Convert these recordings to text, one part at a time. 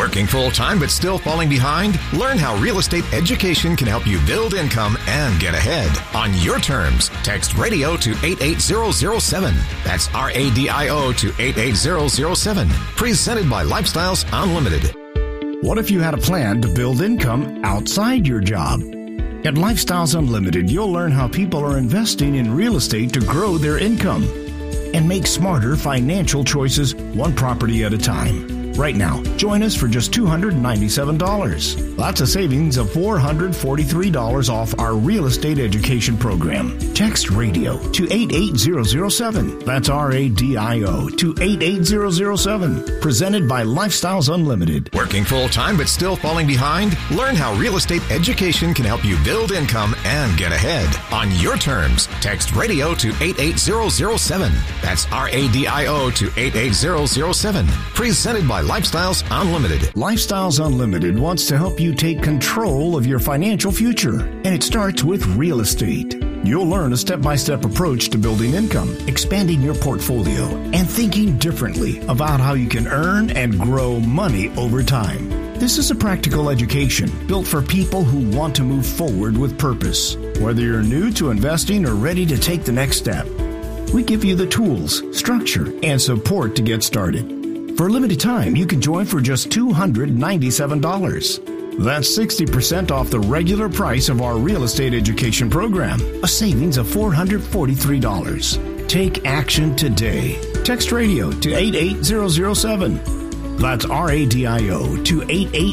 Working full-time but still falling behind? Learn how real estate education can help you build income and get ahead on your terms. Text radio to 88007. That's RADIO to 88007. Presented by Lifestyles Unlimited. What if you had a plan to build income outside your job? At Lifestyles Unlimited, you'll learn how people are investing in real estate to grow their income and make smarter financial choices one property at a time. Right now, join us for just $297. That's a savings of $443 off our real estate education program. Text radio to 88007. That's RADIO to 88007. Presented by Lifestyles Unlimited. Working full-time but still falling behind? Learn how real estate education can help you build income and get ahead on your terms. Text radio to 88007. That's RADIO to 88007. Presented by Lifestyles Unlimited. Lifestyles Unlimited wants to help you take control of your financial future, and it starts with real estate. You'll learn a step-by-step approach to building income, expanding your portfolio, and thinking differently about how you can earn and grow money over time. This is a practical education built for people who want to move forward with purpose. Whether you're new to investing or ready to take the next step, we give you the tools, structure, and support to get started. For a limited time, you can join for just $297. That's 60% off the regular price of our real estate education program, a savings of $443. Take action today. Text radio to 88007. That's RADIO to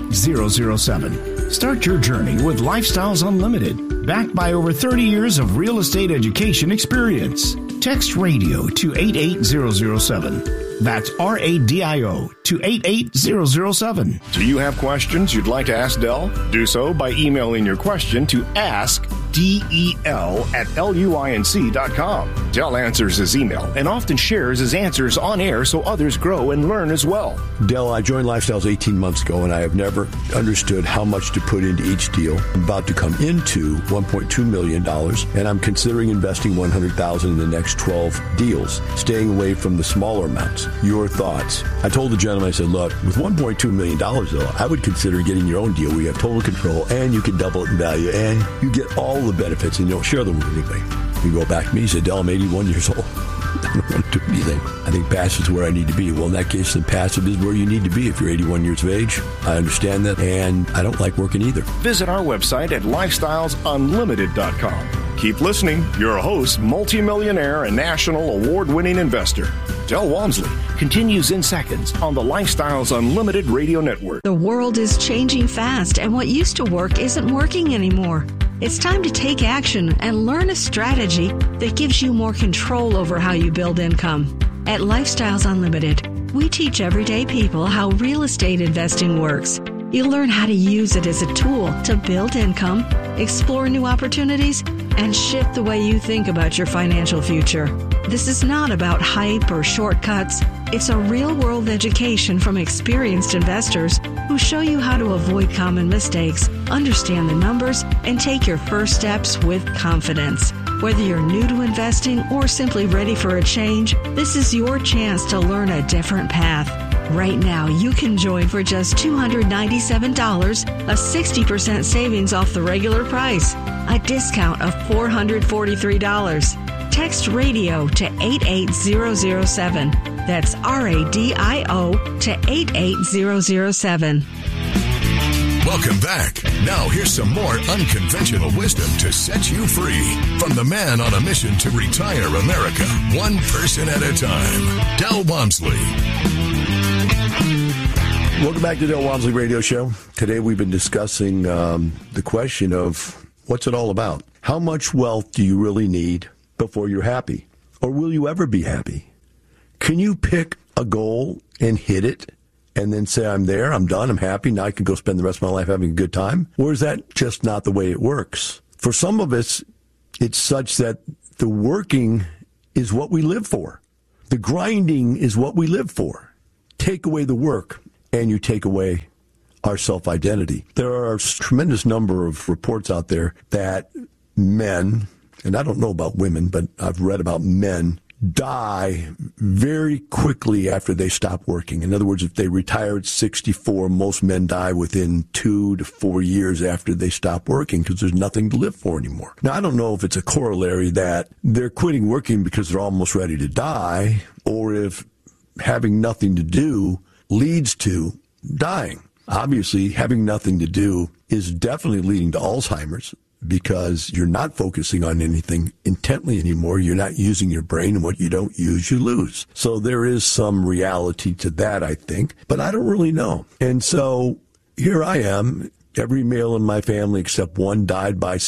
88007. Start your journey with Lifestyles Unlimited, backed by over 30 years of real estate education experience. Text radio to 88007. That's RADIO to 88007. Do you have questions you'd like to ask Del? Do so by emailing your question to askdel@luinc.com. Del answers his email and often shares his answers on air so others grow and learn as well. Del, I joined Lifestyles 18 months ago, and I have never understood how much to put into each deal. I'm about to come into $1.2 million, and I'm considering investing $100,000 in the next 12 deals, staying away from the smaller amounts. Your thoughts? I told the gentleman, I said, look, with $1.2 million, though, I would consider getting your own deal where you have total control and you can double it in value and you get all the benefits and you don't share them with anybody. He wrote back to me, he said, Del, I'm 81 years old. I don't want to do anything. I think passive is where I need to be. Well, in that case, then passive is where you need to be if you're 81 years of age. I understand that, and I don't like working either. Visit our website at lifestylesunlimited.com. Keep listening. Your host, multimillionaire and national award-winning investor, Del Walmsley, continues in seconds on the Lifestyles Unlimited Radio Network. The world is changing fast, and what used to work isn't working anymore. It's time to take action and learn a strategy that gives you more control over how you build income. At Lifestyles Unlimited, we teach everyday people how real estate investing works. You'll learn how to use it as a tool to build income, explore new opportunities, and shift the way you think about your financial future. This is not about hype or shortcuts. It's a real-world education from experienced investors who show you how to avoid common mistakes, understand the numbers, and take your first steps with confidence. Whether you're new to investing or simply ready for a change, this is your chance to learn a different path. Right now, you can join for just $297, a 60% savings off the regular price, a discount of $443. Text radio to 88007. That's RADIO to 88007. Welcome back. Now here's some more unconventional wisdom to set you free from the man on a mission to retire America, one person at a time, Del Walmsley. Welcome back to the Del Walmsley Radio Show. Today we've been discussing the question of what's it all about? How much wealth do you really need before you're happy? Or will you ever be happy? Can you pick a goal and hit it and then say, I'm there, I'm done, I'm happy, now I can go spend the rest of my life having a good time? Or is that just not the way it works? For some of us, it's such that the working is what we live for. The grinding is what we live for. Take away the work, and you take away our self-identity. There are a tremendous number of reports out there that men, and I don't know about women, but I've read about men die very quickly after they stop working. In other words, if they retire at 64, most men die within 2 to 4 years after they stop working because there's nothing to live for anymore. Now, I don't know if it's a corollary that they're quitting working because they're almost ready to die, or if having nothing to do leads to dying. Obviously, having nothing to do is definitely leading to Alzheimer's, because you're not focusing on anything intently anymore. You're not using your brain, and what you don't use, you lose. So there is some reality to that, I think, but I don't really know. And so here I am. Every male in my family except one died by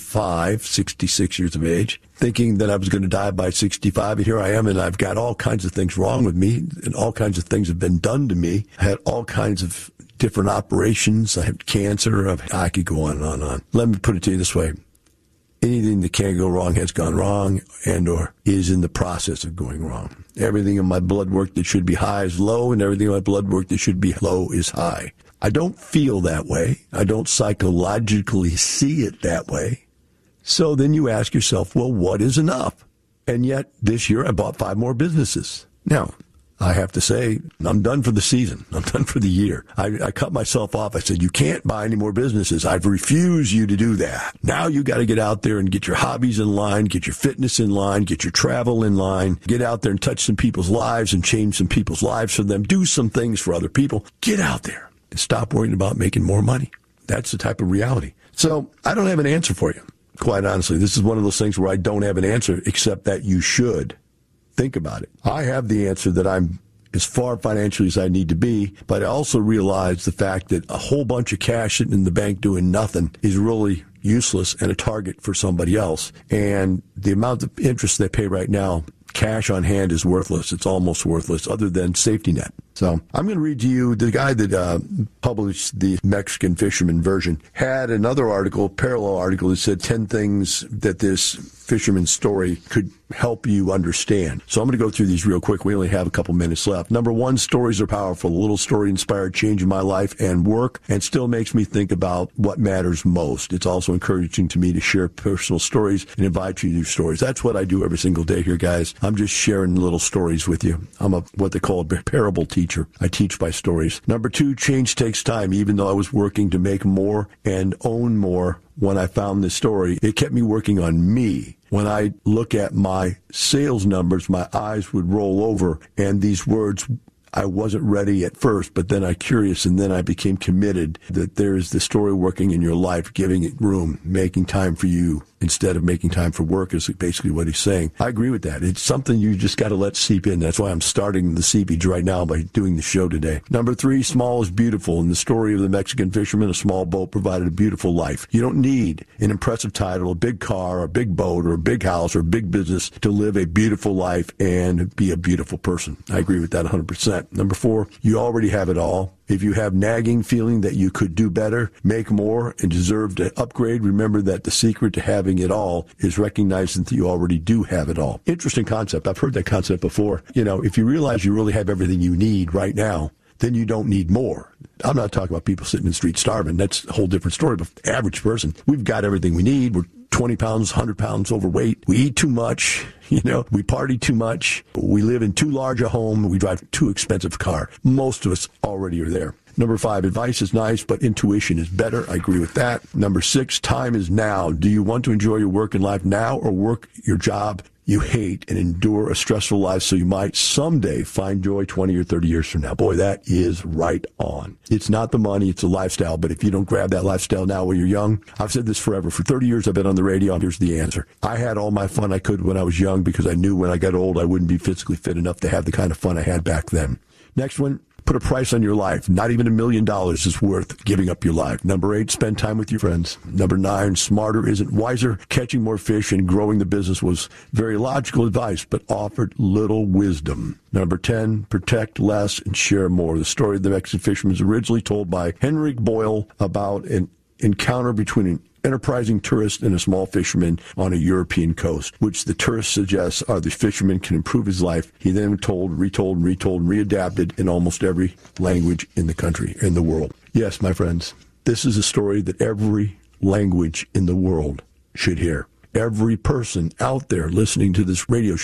66 years of age, thinking that I was going to die by 65. And here I am, and I've got all kinds of things wrong with me, and all kinds of things have been done to me. I had all kinds of different operations. I have cancer. I could go on and on and on. Let me put it to you this way. Anything that can go wrong has gone wrong and or is in the process of going wrong. Everything in my blood work that should be high is low, and everything in my blood work that should be low is high. I don't feel that way. I don't psychologically see it that way. So then you ask yourself, well, what is enough? And yet this year I bought 5 more businesses. Now, I have to say, I'm done for the season. I'm done for the year. I cut myself off. I said, you can't buy any more businesses. I've refused you to do that. Now you got to get out there and get your hobbies in line, get your fitness in line, get your travel in line, get out there and touch some people's lives and change some people's lives for them. Do some things for other people. Get out there and stop worrying about making more money. That's the type of reality. So I don't have an answer for you. Quite honestly, this is one of those things where I don't have an answer, except that you should. Think about it. I have the answer that I'm as far financially as I need to be, but I also realize the fact that a whole bunch of cash sitting in the bank doing nothing is really useless and a target for somebody else. And the amount of interest they pay right now, cash on hand, is worthless. It's almost worthless, other than safety net. So I'm going to read to you, the guy that published the Mexican Fisherman version had another article, parallel article, that said 10 things that this fisherman's story could help you understand. So I'm going to go through these real quick. We only have a couple minutes left. Number 1, stories are powerful. A little story inspired change in my life and work, and still makes me think about what matters most. It's also encouraging to me to share personal stories and invite you to stories. That's what I do every single day here, guys. I'm just sharing little stories with you. I'm what they call a parable teacher. I teach by stories. Number 2, change takes time. Even though I was working to make more and own more when I found this story, it kept me working on me. When I look at my sales numbers, my eyes would roll over, and these words, I wasn't ready at first, but then I curious, and then I became committed that there is the story working in your life, giving it room, making time for you instead of making time for work is basically what he's saying. I agree with that. It's something you just got to let seep in. That's why I'm starting the seepage right now by doing the show today. Number 3, small is beautiful. In the story of the Mexican fisherman, a small boat provided a beautiful life. You don't need an impressive title, a big car, a big boat, or a big house, or a big business to live a beautiful life and be a beautiful person. I agree with that 100%. Number 4, you already have it all. If you have nagging feeling that you could do better, make more, and deserve to upgrade, remember that the secret to having it all is recognizing that you already do have it all. Interesting concept. I've heard that concept before. You know, if you realize you really have everything you need right now, then you don't need more. I'm not talking about people sitting in the street starving. That's a whole different story. But the average person, we've got everything we need. We're 20 pounds, 100 pounds overweight. We eat too much. We party too much. We live in too large a home. We drive too expensive a car. Most of us already are there. Number 5, advice is nice, but intuition is better. I agree with that. Number 6, time is now. Do you want to enjoy your work and life now, or work your job you hate and endure a stressful life so you might someday find joy 20 or 30 years from now? Boy, that is right on. It's not the money, it's a lifestyle. But if you don't grab that lifestyle now when you're young, I've said this forever. For 30 years I've been on the radio, and here's the answer. I had all my fun I could when I was young because I knew when I got old I wouldn't be physically fit enough to have the kind of fun I had back then. Next one. Put a price on your life. Not even $1 million is worth giving up your life. Number 8, spend time with your friends. Number 9, smarter isn't wiser. Catching more fish and growing the business was very logical advice, but offered little wisdom. Number 10, protect less and share more. The story of the Mexican fisherman was originally told by Henrik Boyle about an encounter between an enterprising tourist and a small fisherman on a European coast, which the tourist suggests the fisherman can improve his life. He then retold, and readapted in almost every language in the country, in the world. Yes, my friends, this is a story that every language in the world should hear. Every person out there listening to this radio show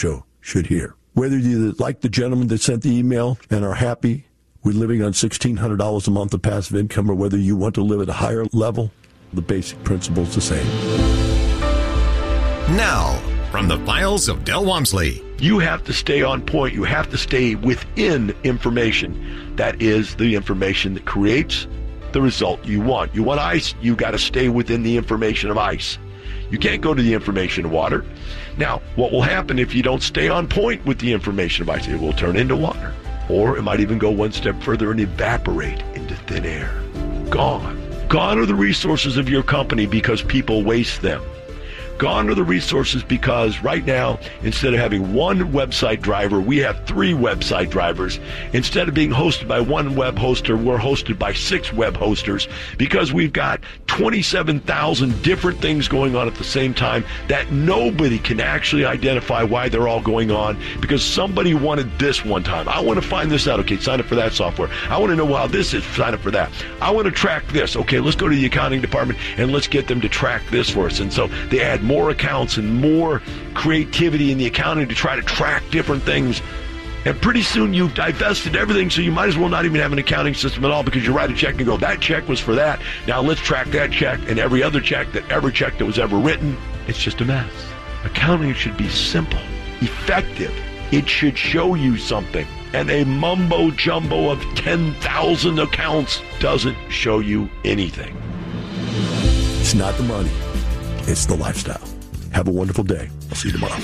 should hear. Whether you like the gentleman that sent the email and are happy with living on $1,600 a month of passive income, or whether you want to live at a higher level, the basic principle is the same. Now, from the files of Del Walmsley. You have to stay on point. You have to stay within information. That is the information that creates the result you want. You want ice, you got to stay within the information of ice. You can't go to the information of water. Now, what will happen if you don't stay on point with the information of ice? It will turn into water. Or it might even go one step further and evaporate into thin air. Gone. Gone are the resources of your company because people waste them. Gone are the resources because right now, instead of having one website driver, we have 3 website drivers. Instead of being hosted by one web hoster, we're hosted by 6 web hosters because we've got 27,000 different things going on at the same time that nobody can actually identify why they're all going on because somebody wanted this one time. I want to find this out. Okay, sign up for that software. I want to know how this is. Sign up for that. I want to track this. Okay, let's go to the accounting department and let's get them to track this for us. And so they add more accounts and more creativity in the accounting to try to track different things. And pretty soon you've divested everything, so you might as well not even have an accounting system at all because you write a check and go, that check was for that. Now let's track that check and every other check that was ever written. It's just a mess. Accounting should be simple, effective. It should show you something. And a mumbo jumbo of 10,000 accounts doesn't show you anything. It's not the money. It's the lifestyle. Have a wonderful day. I'll see you tomorrow.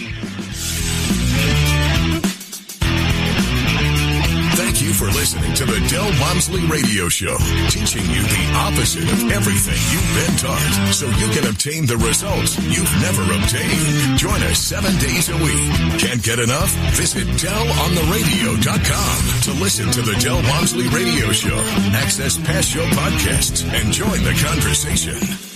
Thank you for listening to the Del Walmsley Radio Show, teaching you the opposite of everything you've been taught so you can obtain the results you've never obtained. Join us 7 days a week. Can't get enough? Visit DelOnTheRadio.com to listen to the Del Walmsley Radio Show, access past show podcasts, and join the conversation.